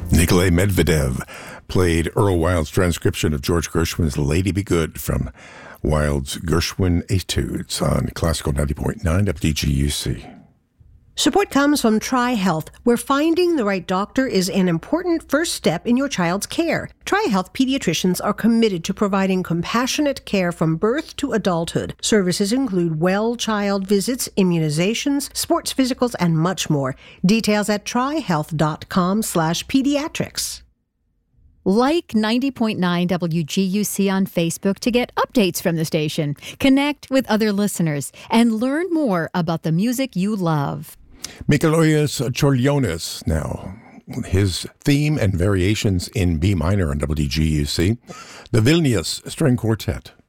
Nikolay Medvedev played Earl Wild's transcription of George Gershwin's Lady Be Good from Wild's Gershwin Etudes on Classical 90.9 WGUC. Support comes from TriHealth, where finding the right doctor is an important first step in your child's care. TriHealth pediatricians are committed to providing compassionate care from birth to adulthood. Services include well child visits, immunizations, sports physicals, and much more. Details at trihealth.com/pediatrics. Like 90.9 WGUC on Facebook to get updates from the station, connect with other listeners, and learn more about the music you love. Mikalojis Čiurlionis now. His theme and variations in B minor on WGUC. The Vilnius String Quartet.